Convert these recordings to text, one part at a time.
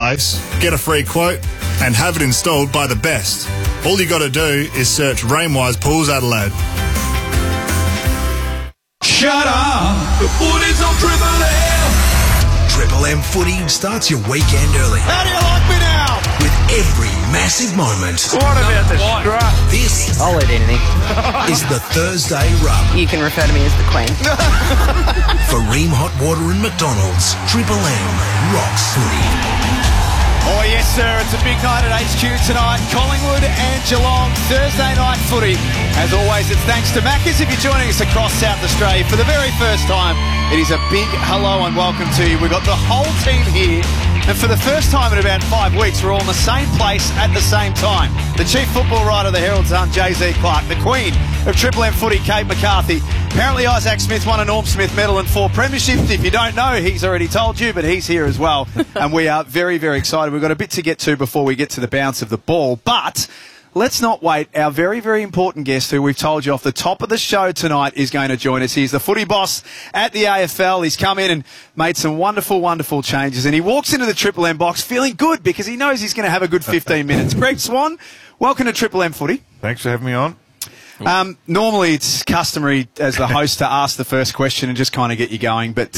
place, get a free quote, and have it installed by the best. All you got to do is search Rainwise Pools Adelaide. Shut up! The footy's on Triple M! Triple M Footy starts your weekend early. How do you like me now? With every massive moment. What about the strut? This I'll eat anything. is the Thursday Rub. You can refer to me as the Queen. For Ream Hot Water and McDonald's, Triple M rocks footy. Oh yes sir, it's a big night at HQ tonight. Collingwood and Geelong, Thursday night footy. As always, it's thanks to Macca's. If you're joining us across South Australia for the very first time, it is a big hello and welcome to you. We've got the whole team here, and for the first time in about 5 weeks, we're all in the same place at the same time. The chief football writer of the Herald Sun, Jay-Z Clark, the queen of Triple M footy, Kate McCarthy. Apparently Isaac Smith won a Norm Smith medal and 4 premierships. If you don't know, he's already told you, but he's here as well. And we are very, very excited. We've got a bit to get to before we get to the bounce of the ball. But let's not wait. Our very, very important guest, who we've told you off the top of the show tonight, is going to join us. He's the footy boss at the AFL. He's come in and made some wonderful, wonderful changes. And he walks into the Triple M box feeling good because he knows he's going to have a good 15 minutes. Greg Swan, welcome to Triple M footy. Thanks for having me on. Normally it's customary as the host to ask the first question and just kind of get you going, but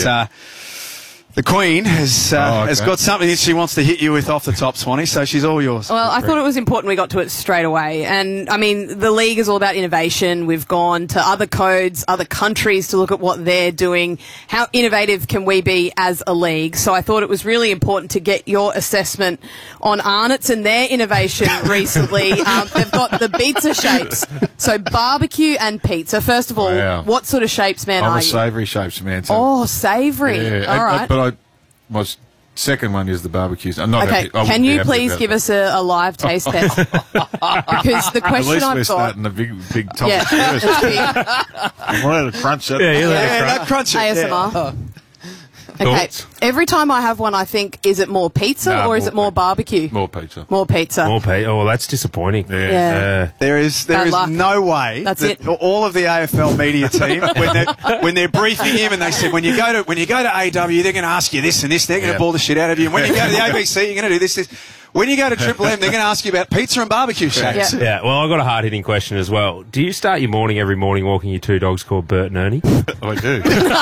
the Queen has got something that she wants to hit you with off the top, Swanee, so she's all yours. Well, I thought it was important we got to it straight away. And, I mean, the league is all about innovation. We've gone to other codes, other countries to look at what they're doing. How innovative can we be as a league? So I thought it was really important to get your assessment on Arnott's and their innovation recently. They've got the pizza shapes. So barbecue and pizza. First of all, what sort of shapes man I'm are a you? savoury shapes man. So Oh, savoury. yeah. All right. But my second one is the barbecues. I'm not Okay, can you please give us a live taste test? Because the At question least I've we're got... starting the big topic Yeah, first. it's big. I wanted to crunch that. Yeah, crunch it. ASMR. Okay, every time I have one, I think, is it more pizza or is it more barbecue? More pizza. More pizza. Oh, well, that's disappointing. Yeah. There is luck. no way That's that it. all of the AFL media team, when they're briefing him and they said, when you go to AW, they're going to ask you this and this, they're going to ball the shit out of you. And when you go to the ABC, you're going to do this. When you go to Triple M, they're going to ask you about pizza and barbecue shapes. Yeah, well, I've got a hard-hitting question as well. Do you start your morning every morning walking your 2 dogs called Bert and Ernie? I do.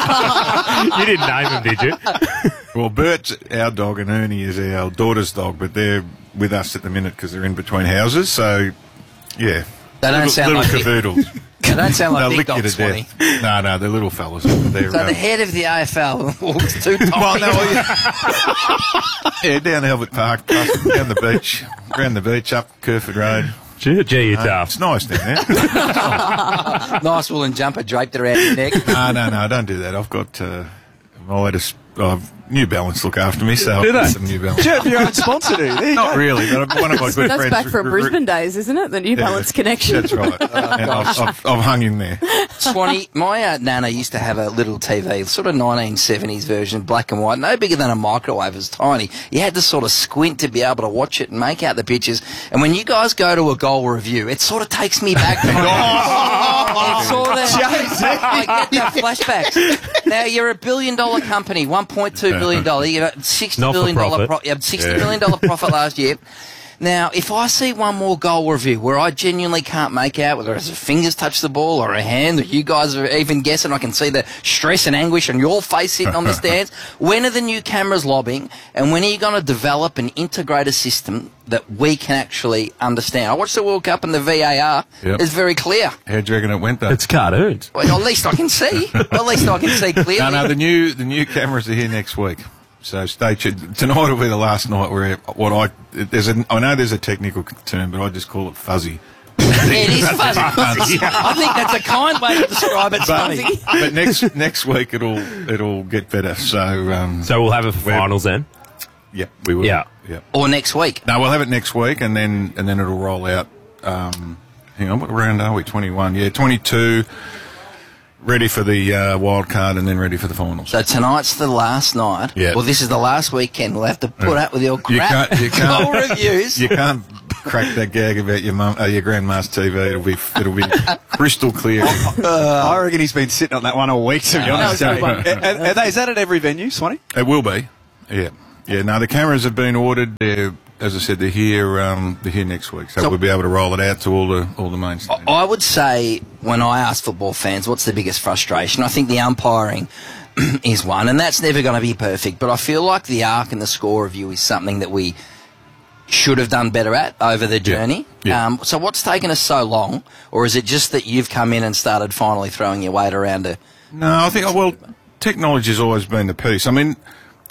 You didn't name them, did you? Well, Bert's our dog and Ernie is our daughter's dog, but they're with us at the minute because they're in between houses. So, yeah. They don't sound little like cavoodles. They don't sound like They'll big lick you dogs, to Swanee. death. No, they're little fellas. They're, So the head of the AFL walks 2 dogs. well, no, yeah, down Albert Park, down the beach, around the beach, up Kerford Road. Gee, you're tough. It's nice down there. Nice woolen jumper draped around your neck. No, don't do that. I've got my latest New Balance look after me, so Do I've got they? some New Balance. You have your own sponsor, do you? There you Not go. really, but one of my good That's friends. back from Brisbane days, isn't it? The New Balance connection. That's right. And I've hung in there. Swanee, my nana used to have a little TV, sort of 1970s version, black and white, no bigger than a microwave, it was tiny. You had to sort of squint to be able to watch it and make out the pictures. And when you guys go to a goal review, it sort of takes me back to my... It sort of... I get that flashbacks. Now, you're a $1 billion company, $1.2 billion. You know, $60 billion $60 million profit last year. Now, if I see one more goal review where I genuinely can't make out whether his fingers touch the ball or a hand, or you guys are even guessing, I can see the stress and anguish on your face sitting on the stands. When are the new cameras lobbing, and when are you going to develop and integrate a system that we can actually understand? I watched the World Cup and the VAR is very clear. How do you reckon it went, though? It's cartoons. Well, at least I can see. At least I can see clearly. No, the new cameras are here next week. So stay tuned. Tonight will be the last night where I know there's a technical term, but I just call it fuzzy. It is fuzzy. I think that's a kind way to describe it, Sonny. But next week it'll get better. So So we'll have it for finals then? Yeah, we will. Yeah. Or next week. No, we'll have it next week, and then it'll roll out. Hang on, what round are we? 21. Yeah, 22. Ready for the wild card and then ready for the finals. So tonight's the last night. Yeah. Well, this is the last weekend. We'll have to put up with your crap goal reviews. You can't crack that gag about your grandma's TV. It'll be crystal clear. I reckon he's been sitting on that one all week, to be honest. That was a good one. Is that at every venue, Swanee? It will be. Yeah. Yeah, no, the cameras have been ordered. They're, as I said, they're here next week, so we'll be able to roll it out to all the main stadiums. I would say when I ask football fans, what's the biggest frustration? I think the umpiring is one, and that's never going to be perfect. But I feel like the arc and the score review is something that we should have done better at over the journey. Yeah. So what's taken us so long, or is it just that you've come in and started finally throwing your weight around to... No, I think, well, technology's always been the piece. I mean,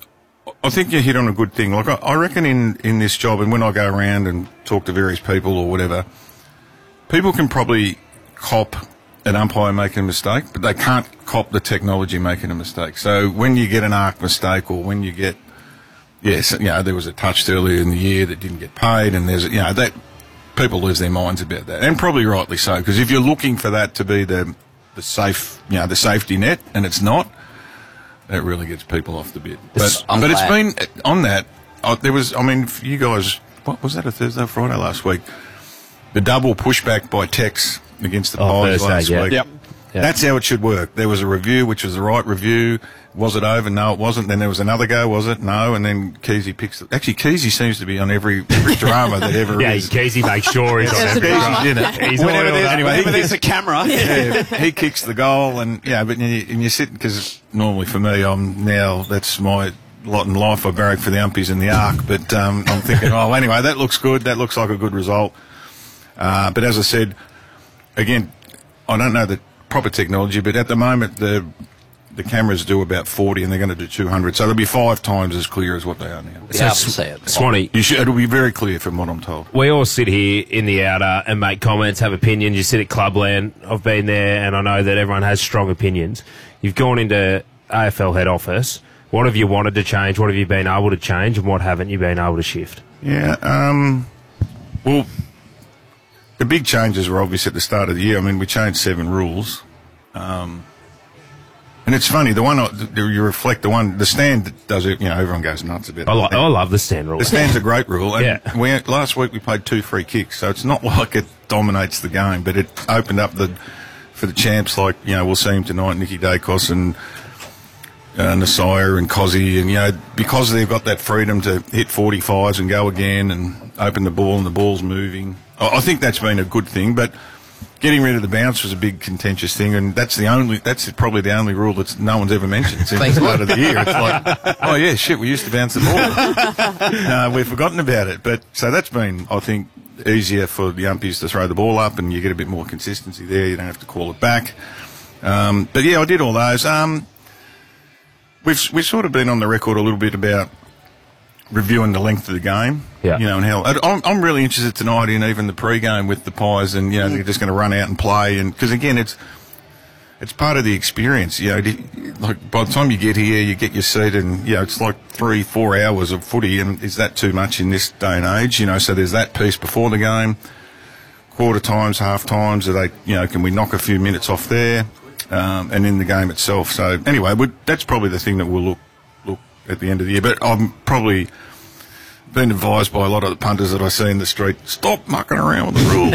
I think you hit on a good thing. Like, I reckon in this job, and when I go around and talk to various people or whatever, people can probably cop an umpire making a mistake, but they can't cop the technology making a mistake. So when you get an arc mistake, or when you get, yes, you know, there was a touch earlier in the year that didn't get paid, and there's, you know, that people lose their minds about that, and probably rightly so, because if you're looking for that to be the safe, you know, the safety net, and it's not, that really gets people off the bit. But it's been on that. There was, I mean, for you guys, what was that, a Thursday or Friday last week? The double pushback by Tex against the Pies last week. Yep. That's how it should work. There was a review, which was the right review. Was it over? No, it wasn't. Then there was another go. Was it? No. And then Keezy picks it. Actually, Keezy seems to be on every drama that ever is. Yeah, Keezy makes sure he's on every drama. You know, He's Whenever there's a camera. yeah, he kicks the goal, and yeah, but you sit, because normally for me, that's my lot in life. I barrack for the umpies in the arc, but I'm thinking, oh, anyway, that looks good. That looks like a good result. But as I said, again, I don't know the proper technology, but at the moment the cameras do about 40, and they're going to do 200, so they'll be 5 times as clear as what they are now. Yeah, so see it. Swanee, It'll be very clear from what I'm told. we all sit here in the outer and make comments, have opinions. You sit at Clubland. I've been there, and I know that everyone has strong opinions. You've gone into AFL head office. What have you wanted to change? What have you been able to change, and what haven't you been able to shift? Yeah, well, the big changes were obvious at the start of the year. I mean, we changed 7 rules. And it's funny, the stand does it, you know, everyone goes nuts about it. I love the stand rule. The stand's a great rule. And Yeah. last week we played 2 free kicks, so it's not like it dominates the game, but it opened up for the champs, like, you know, we'll see him tonight, Nicky Dacos and Nasir and Cozzy, and, you know, because they've got that freedom to hit 45s and go again and open the ball, and the ball's moving. I think that's been a good thing, but getting rid of the bounce was a big contentious thing, and that's probably the only rule that no one's ever mentioned since the start of the year. It's like, oh yeah, shit, we used to bounce the ball. We've forgotten about it. But so that's been, I think, easier for the umpies to throw the ball up, and you get a bit more consistency there. You don't have to call it back. But yeah, I did all those. We've sort of been on the record a little bit about reviewing the length of the game, Yeah. you know, and how I'm really interested tonight in even the pre-game with the Pies, and, you know, they're just going to run out and play, and because again, it's part of the experience, you know. Like, by the time you get here, you get your seat, and, you know, it's like 3-4 hours of footy, and is that too much in this day and age? You know, so there's that piece before the game, quarter times, half times. Are they, you know, can we knock a few minutes off there, and in the game itself? So anyway, that's probably the thing that we'll look at the end of the year. But I'm probably been advised by a lot of the punters that I see in the street, stop mucking around with the rules.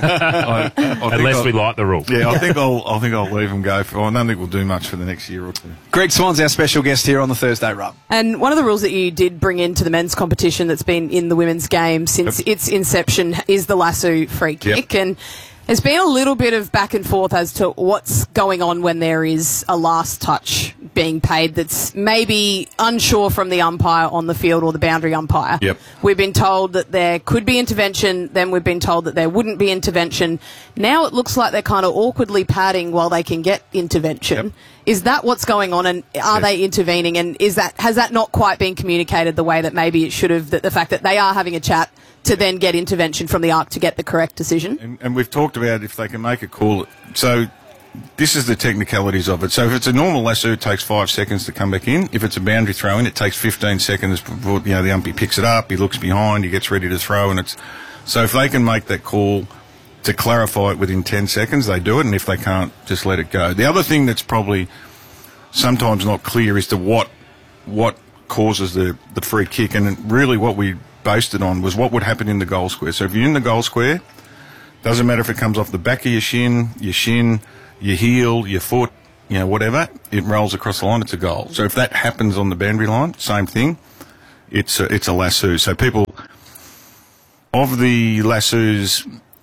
So Unless we like the rule. Yeah, I think I'll leave them go. I don't think we'll do much for the next year or two. Greg Swan's our special guest here on the Thursday Rub. And one of the rules that you did bring into the men's competition that's been in the women's game since its inception is the lasso free kick. And there's been a little bit of back and forth as to what's going on when there is a last touch being paid that's maybe unsure from the umpire on the field or the boundary umpire. Yep. We've been told that there could be intervention, then we've been told that there wouldn't be intervention. Now it looks like they're kind of awkwardly padding while they can get intervention. Yep. Is that what's going on, and are they intervening, and has that not quite been communicated the way that maybe it should have, that the fact that they are having a chat to then get intervention from the ARC to get the correct decision? And we've talked about if they can make a call. So this is the technicalities of it. So if it's a normal lasso, it takes 5 seconds to come back in. If it's a boundary throw in, it takes 15 seconds before, you know, the umpy picks it up, he looks behind, he gets ready to throw, and so if they can make that call to clarify it within 10 seconds, they do it, and if they can't, just let it go. The other thing that's probably sometimes not clear is to what causes the free kick, and really what we based it on was what would happen in the goal square. So if you're in the goal square, doesn't matter if it comes off the back of your shin, your heel, your foot, you know, whatever, it rolls across the line, it's a goal. So if that happens on the boundary line, same thing. it's a lasso. So people of the lassos,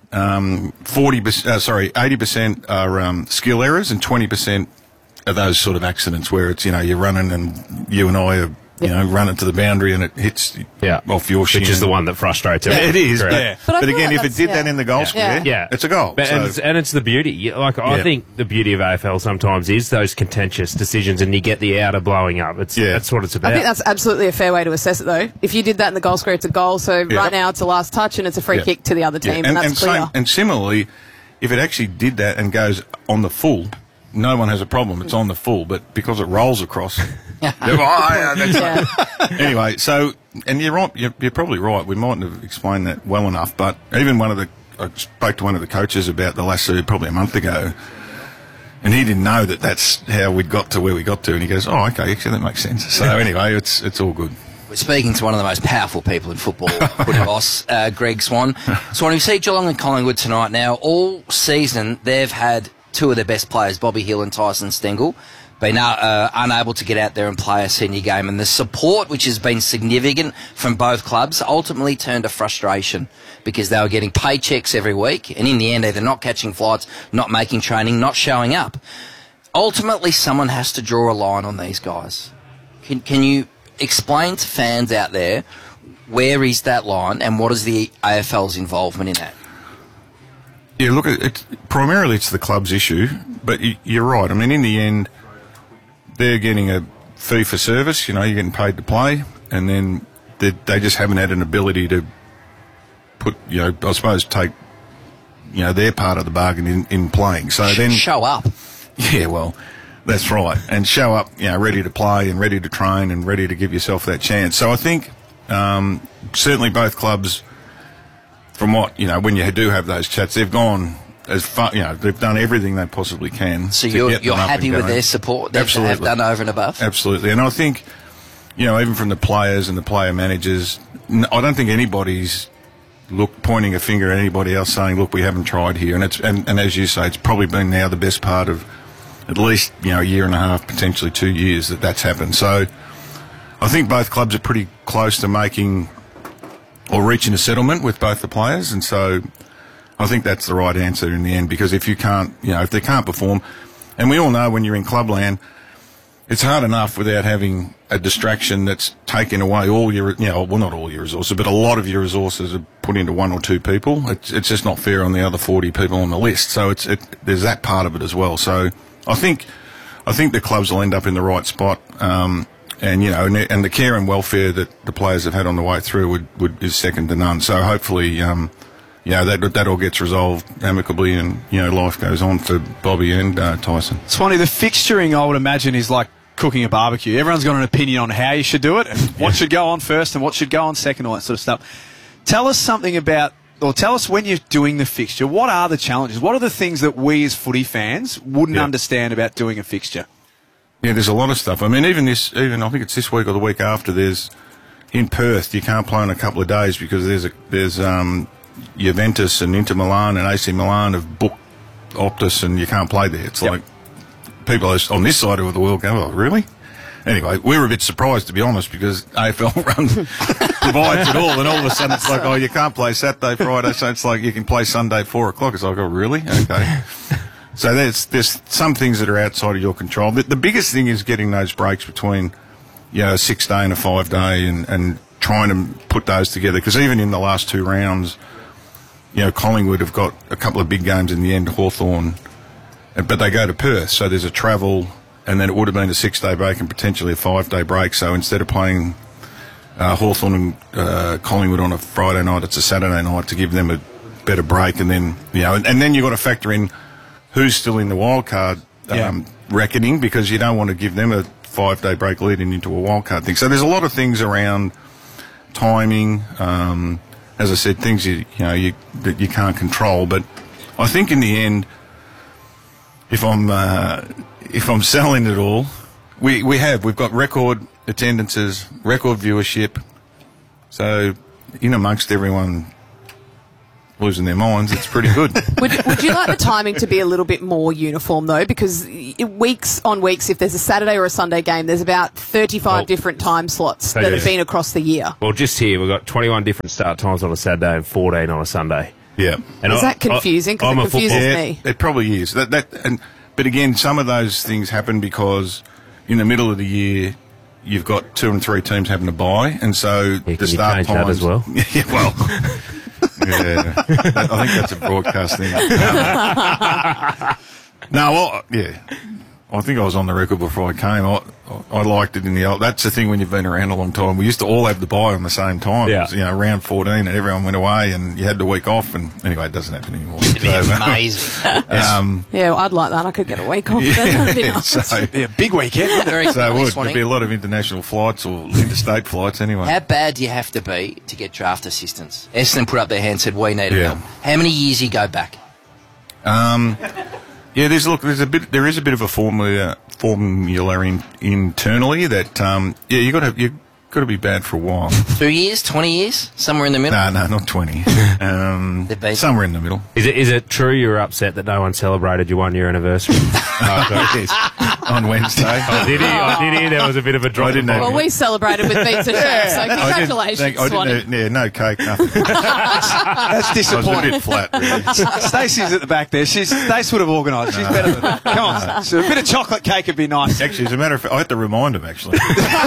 80% are skill errors, and 20% are those sort of accidents where it's you're running and you and I are running to the boundary and it hits off your shin. Which is the one that frustrates Yeah, everyone. it is. Correct. But I feel again, like if it did that in the goal square, Yeah. it's a goal. And it's the beauty. I think the beauty of AFL sometimes is those contentious decisions, and you get the outer blowing up. That's what it's about. I think that's absolutely a fair way to assess it, though. If you did that in the goal square, it's a goal. So right now it's a last touch and it's a free kick to the other team, and that's clear. And similarly, if it actually did that and goes on the full, no one has a problem. It's on the full, but because it rolls across. Anyway, so, and you're right. You're probably right. We mightn't have explained that well enough, but even I spoke to one of the coaches about the lasso probably a month ago, and he didn't know that that's how we'd got to where we got to, and he goes, "Oh, okay, actually that makes sense." So anyway, it's all good. We're speaking to one of the most powerful people in football, footy boss, Greg Swan. So when we see Geelong and Collingwood tonight, now all season they've had two of their best players, Bobby Hill and Tyson Stengel, been unable to get out there and play a senior game, and the support, which has been significant from both clubs, ultimately turned to frustration because they were getting paychecks every week, and in the end they're not catching flights, not making training, not showing up. Ultimately, someone has to draw a line on these guys. Can you explain to fans out there where is that line and what is the AFL's involvement in that? Yeah, look, primarily it's the club's issue, but you're right. I mean, in the end, they're getting a fee for service. You're getting paid to play, and then they just haven't had an ability to put, I suppose, take, their part of the bargain in playing. So then show up. Yeah, well, that's right, and show up, ready to play and ready to train and ready to give yourself that chance. So I think certainly both clubs, from what, when you do have those chats, they've gone as far, they've done everything they possibly can. So you're happy with their support they have done over and above? Absolutely. And I think, even from the players and the player managers, I don't think anybody's pointing a finger at anybody else saying, look, we haven't tried here. And as you say, it's probably been now the best part of at least, a year and a half, potentially 2 years that's happened. So I think both clubs are pretty close to making or reaching a settlement with both the players, and so I think that's the right answer in the end, because if you can't, if they can't perform, and we all know when you're in clubland, it's hard enough without having a distraction that's taken away all your, well, not all your resources, but a lot of your resources are put into one or two people. It's just not fair on the other 40 people on the list. So there's that part of it as well. So I think the clubs will end up in the right spot. And the care and welfare that the players have had on the way through is second to none. So hopefully, that all gets resolved amicably, and life goes on for Bobby and Tyson. Swanee, the fixturing, I would imagine, is like cooking a barbecue. Everyone's got an opinion on how you should do it, and what should go on first and what should go on second, all that sort of stuff. Tell us something about, or tell us when you're doing the fixture, what are the challenges? What are the things that we as footy fans wouldn't understand about doing a fixture? Yeah, there's a lot of stuff. I mean, even I think it's this week or the week after, there's in Perth, you can't play in a couple of days because there's Juventus and Inter Milan and AC Milan have booked Optus, and you can't play there. It's like people on this side of the world go, oh, really? Anyway, we were a bit surprised, to be honest, because AFL provides it all, and all of a sudden it's like, oh, you can't play Saturday, Friday, so it's like you can play Sunday 4 o'clock. It's like, oh, really? Okay. So there's some things that are outside of your control. The biggest thing is getting those breaks between, a 6-day and a 5-day, and trying to put those together. Because even in the last 2 rounds, Collingwood have got a couple of big games in the end, Hawthorn, but they go to Perth, so there's a travel, and then it would have been a 6-day break and potentially a 5-day break. So instead of playing Hawthorn and Collingwood on a Friday night, it's a Saturday night to give them a better break, and then and then you've got to factor in who's still in the wildcard reckoning, because you don't want to give them a 5-day break leading into a wildcard thing. So there's a lot of things around timing, as I said, things that you can't control. But I think in the end, if I'm selling it all, we've got record attendances, record viewership. So in amongst everyone losing their minds, it's pretty good. Would you like the timing to be a little bit more uniform, though? Because weeks on weeks, if there's a Saturday or a Sunday game, there's about 35 different time slots that have been across the year. Well, just here, we've got 21 different start times on a Saturday and 14 on a Sunday. Yeah. And Is that confusing? Because it confuses me. It probably is. But again, some of those things happen because in the middle of the year, you've got 2 and 3 teams having to buy, and so the start times as well. Yeah, well. Yeah, I think that's a broadcast thing. I think I was on the record before I came. I liked it in the old. That's the thing when you've been around a long time. We used to all have the bye on the same time. Yeah. It was, round 14, and everyone went away, and you had the week off. And anyway, it doesn't happen anymore. It'd be amazing. Yeah, well, I'd like that. I could get a week off. That'd be nice. So, Yeah, big weekend. Very so cool. there'd be a lot of international flights or interstate flights anyway. How bad do you have to be to get draft assistance? Essendon put up their hand and said, we need Yeah. help. How many years you go back? Yeah, there is a bit of a formula internally that you got to be bad for a while. 2 years, 20 years, somewhere in the middle? No, not 20. Somewhere in the middle. Is it true you were upset that no one celebrated your 1 year anniversary? Yes. On Wednesday. I did hear there was a bit of a drop. I didn't know. Well, we celebrated with pizza shake, so congratulations, Swanee. No cake, nothing. That's I was a disappointing. bit flat, really. Stacey's at the back there. Stace would have organised. She's better than that. Come on, so a bit of chocolate cake would be nice. Actually, as a matter of fact, I had to remind him, actually.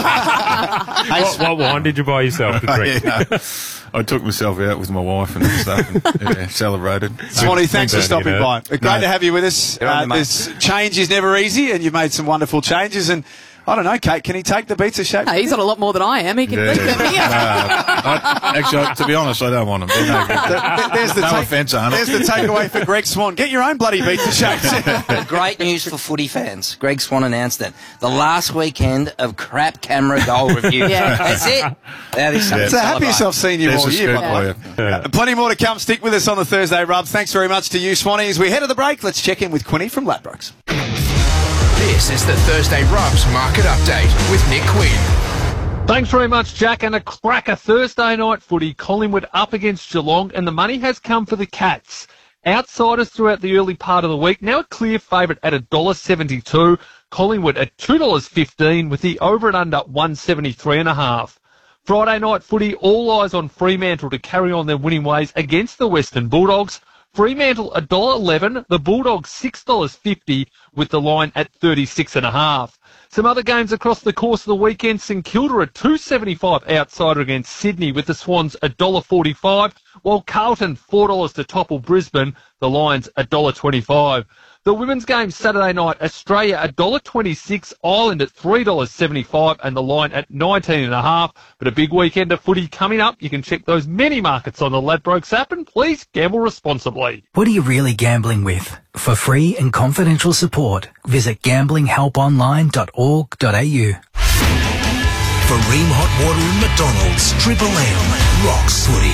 What wine did you buy yourself to drink? I took myself out with my wife and stuff and celebrated. Swanee, thanks for stopping by. Great No. to have you with us. This change is never easy, and you've made some wonderful changes. And I don't know, Kate, can he take the pizza shape? Hey, he's on a lot more than I am. He can leave them here. Actually, to be honest, I don't want them. No offence, Arnold. There's the takeaway for Greg Swan. Get your own bloody pizza shapes. Great news for footy fans. Greg Swan announced it. The last weekend of crap camera goal review. Yeah. That's it. That is something So to happy celebrate. yourself seeing you There's all a year. scoop by the for way. you. Plenty more to come. Stick with us on the Thursday Rubs. Thanks very much to you, Swanee. As we head to the break, let's check in with Quinny from Ladbrokes. This is the Thursday Rubs Market Update with Nick Quinn. Thanks very much, Jack. And a cracker Thursday night footy. Collingwood up against Geelong, and the money has come for the Cats. Outsiders throughout the early part of the week. Now a clear favourite at $1.72. Collingwood at $2.15 with the over and under 173.5. Friday night footy, all eyes on Fremantle to carry on their winning ways against the Western Bulldogs. Fremantle $1.11, the Bulldogs $6.50 with the line at 36.5. Some other games across the course of the weekend. St Kilda a $2.75 outsider against Sydney with the Swans $1.45, while Carlton $4 to topple Brisbane, the line's $1.25. The women's game Saturday night, Australia $1.26, Ireland at $3.75 and the line at 19.5. But a big weekend of footy coming up. You can check those many markets on the Ladbrokes app and please gamble responsibly. What are you really gambling with? For free and confidential support, visit gamblinghelponline.org.au. For Ream Hot Water and McDonald's, Triple M rocks footy.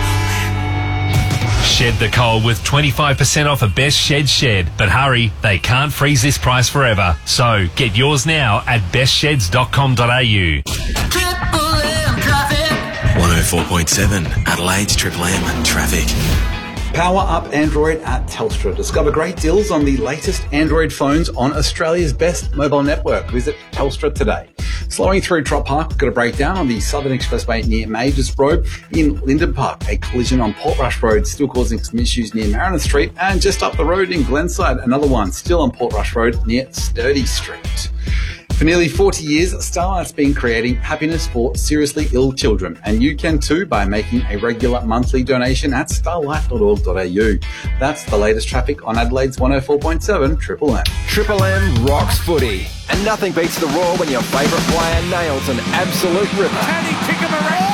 Shed the cold with 25% off a Best Shed. But hurry, they can't freeze this price forever. So get yours now at bestsheds.com.au. 104.7 Adelaide's Triple M traffic. Power up Android at Telstra. Discover great deals on the latest Android phones on Australia's best mobile network. Visit Telstra today. Slowing through Trop Park, got a breakdown on the Southern Expressway near Majors Road. In Linden Park, a collision on Portrush Road still causing some issues near Mariner Street. And just up the road in Glenside, another one still on Portrush Road near Sturdy Street. For nearly 40 years, Starlight's been creating happiness for seriously ill children, and you can too by making a regular monthly donation at starlight.org.au. That's the latest traffic on Adelaide's 104.7 Triple M. Triple M rocks footy, and nothing beats the roar when your favourite player nails an absolute ripper. Can he kick him around?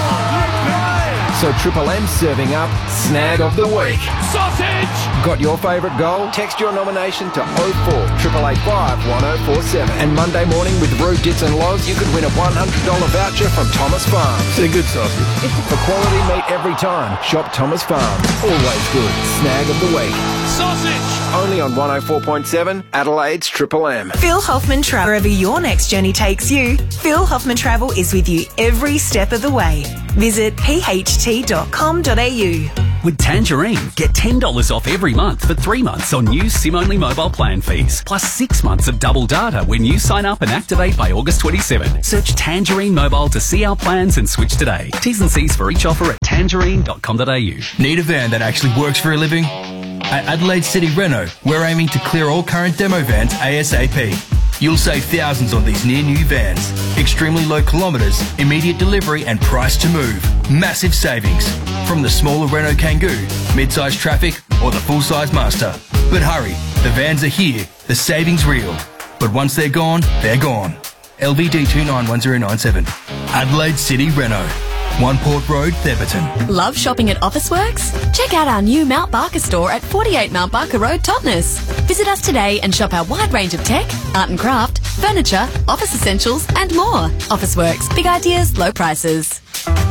So Triple M serving up Snag of the Week. Sausage! Got your favourite goal? Text your nomination to 048885 1047. And Monday morning with Roo, Dits and Loz, you could win a $100 voucher from Thomas Farms. They're good sausage. For quality meat every time, shop Thomas Farms. Always good. Snag of the Week. Sausage! Only on 104.7 Adelaide's Triple M. Phil Hoffman Travel. Wherever your next journey takes you, Phil Hoffman Travel is with you every step of the way. Visit pht.com.au. With Tangerine, get $10 off every month for 3 months on new SIM-only mobile plan fees, plus 6 months of double data when you sign up and activate by August 27. Search Tangerine Mobile to see our plans and switch today. T's and C's for each offer at tangerine.com.au. Need a van that actually works for a living? At Adelaide City Renault, we're aiming to clear all current demo vans ASAP. You'll save thousands on these near-new vans. Extremely low kilometres, immediate delivery and price to move. Massive savings. From the smaller Renault Kangoo, mid-size Traffic or the full-size Master. But hurry, the vans are here, the savings real. But once they're gone, they're gone. LVD 291097. Adelaide City Renault. One Port Road, Theberton. Love shopping at Officeworks? Check out our new Mount Barker store at 48 Mount Barker Road, Totnes. Visit us today and shop our wide range of tech, art and craft, furniture, office essentials and more. Officeworks. Big ideas, low prices.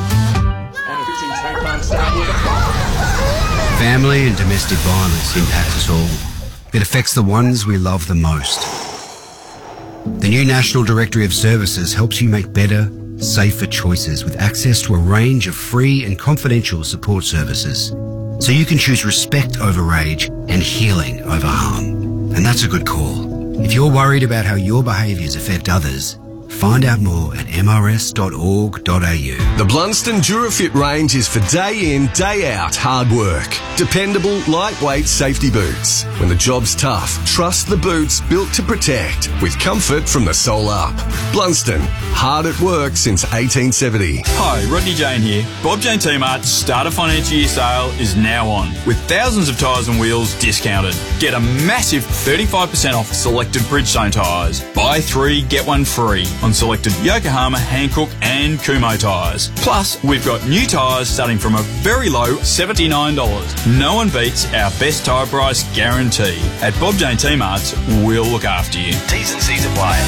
Family and domestic violence impact us all. It affects the ones we love the most. The new National Directory of Services helps you make better, safer choices with access to a range of free and confidential support services. So you can choose respect over rage and healing over harm. And that's a good call. If you're worried about how your behaviours affect others, find out more at mrs.org.au. The Blunston Durafit range is for day in, day out hard work. Dependable, lightweight safety boots. When the job's tough, trust the boots built to protect with comfort from the sole up. Blunston, hard at work since 1870. Hi, Rodney Jane here. Bob Jane T-Mart's starter financial year sale is now on, with thousands of tyres and wheels discounted. Get a massive 35% off selected Bridgestone tyres. Buy 3, get 1 free on selected Yokohama, Hankook and Kumho tyres. Plus, we've got new tyres starting from a very low $79. No one beats our best tyre price guarantee. At Bob Jane T-Mart's, we'll look after you. T's and C's apply.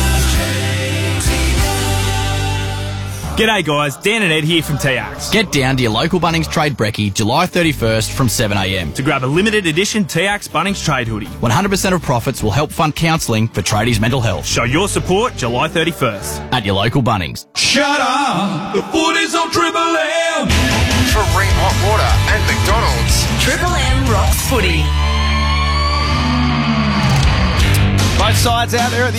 G'day guys, Dan and Ed here from TX. Get down to your local Bunnings Trade Brekkie July 31st from 7am to grab a limited edition TX Bunnings Trade hoodie. 100% of profits will help fund counselling for tradies' mental health. Show your support July 31st. At your local Bunnings. Shut up! The footy's on Triple M! For Ream Hot Water and McDonald's. Triple M rocks footy. Both sides out there at the